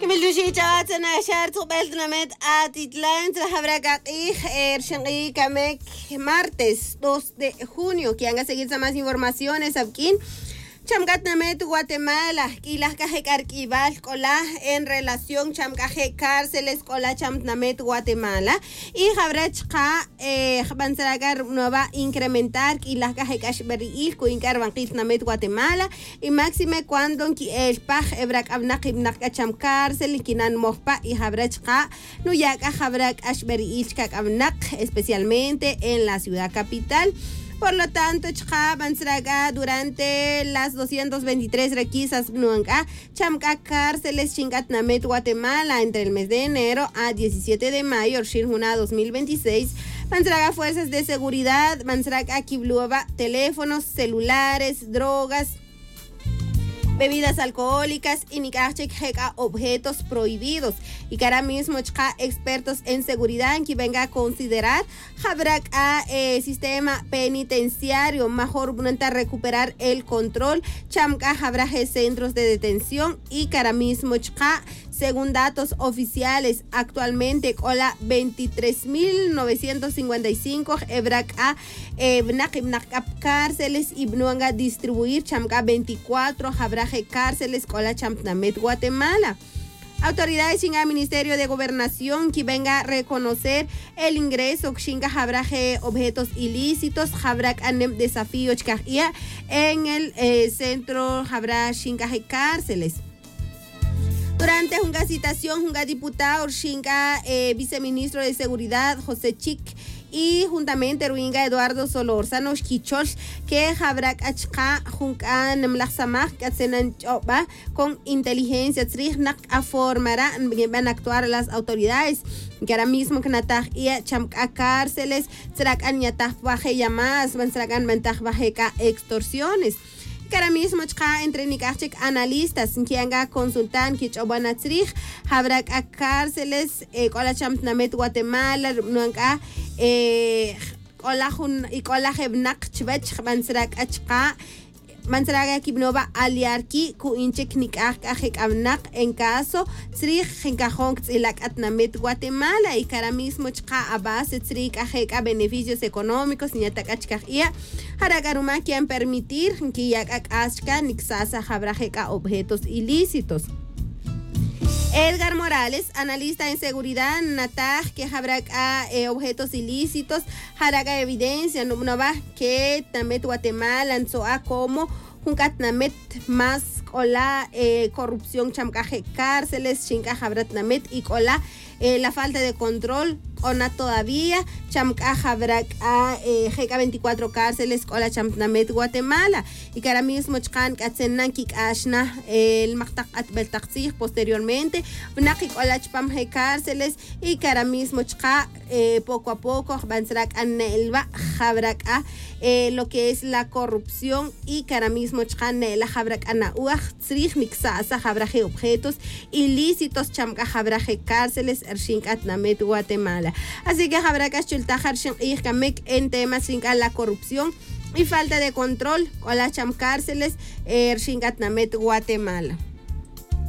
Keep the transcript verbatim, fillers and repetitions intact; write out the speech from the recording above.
كملوشي جاتنا شارتو بلدنامت Atitlán Trajabracaqij Ershenqi Kamek martes dos de junio. Que haga seguir más informaciones aquí. Chamgatnamet Guatemala, Kilajkaje Arquival, Cola, en relación Chamcaje Cárceles, Cola Chamtnamet Guatemala, y Jabrachka, eh, Bansaragar Nueva incrementar, Kilajkaje Kashberil, Kuinkar Banquitnamet Guatemala, y máxime cuando el Paj Ebrak Abnakib Nakacham Cárcel, Kinan Mojpa, y Jabrachka, Nuyaka Jabrak Ashberil Kakabnak, especialmente en la ciudad capital. Por lo tanto, Chka Bansraga durante las doscientas veintitrés requisas Nuanca, Chamca Cárceles Chingatnamet Guatemala entre el mes de enero a diecisiete de mayo, Shirjuna dos mil veintiséis, Bansraga Fuerzas de Seguridad, Bansraga Kibluova, teléfonos, celulares, drogas, bebidas alcohólicas y Nikachek Heka objetos prohibidos. Y que ahora mismo chka expertos en seguridad que venga a considerar Jabrak a eh, sistema penitenciario mejor a recuperar el control Chamka Jabraje centros de detención y que ahora mismo chka según datos oficiales actualmente cola veintitrés mil novecientos cincuenta y cinco ebrak a cárceles y bnuanga distribuir Chamka veinticuatro Jabraje cárceles cola Chamtnamet Guatemala. Autoridades en el Ministerio de Gobernación que venga a reconocer el ingreso Xinga Jabraje objetos ilícitos Jabrak Anem desafío Chkajia en el eh, centro Jabra Xingaje cárceles. Durante una citación, un diputado Xinga eh, viceministro de Seguridad José Chic y juntamente Ruinga Eduardo Solórzano Quichol que Jabrak Achka Junkan Mlaxamaj Katsenan Choba con inteligencia Trignak a formará van a actuar las autoridades que ahora mismo que nataj y chamka cárceles Trak Anyatah baje llamadas van Trakan Mantaj bajeka extorsiones. Que ahora mismo chka entre nikachek analistas que haga consultan que chobanatrij Jabrak a cárceles cola Chamtnamet Guatemala nuanka eh cola jun y cola hebnak chvech bansrak achka Mansraga Kibnova aliarki ku inchek nikaj kajek abnak en caso trij jenkajong tzilak atnamet Guatemala y que ahora mismo chka a base trij kajek a beneficios económicos ni atakachkajia haragaruma quien permitir que yak ashka nixasa jabrajeka objetos ilícitos. Edgar Morales, analista en seguridad, Nataj, que habrá eh, objetos ilícitos, haraga evidencia, no va que Tamet Guatemala lanzó a como Juncatnamet más hola eh, corrupción chamcaje cárceles, chinca habratnamet y hola eh, la falta de control ona todavía chamca habrak a G K veinticuatro cárceles hola chamtnamet Guatemala y que ahora mismo chkan katsenan kik ashna el maktak at beltaxig posteriormente nakik hola chpam G cárceles y que ahora mismo chka eh, poco a poco bansrak anelva habrak a eh, lo que es la corrupción y que ahora mismo chkan la habrak ana uaj tsrij nixasa habraje objetos ilícitos chamka habraje cárceles ershink atnamet Guatemala. Así que habrá que chultajar en temas sin la corrupción y falta de control o las cárceles en Guatemala.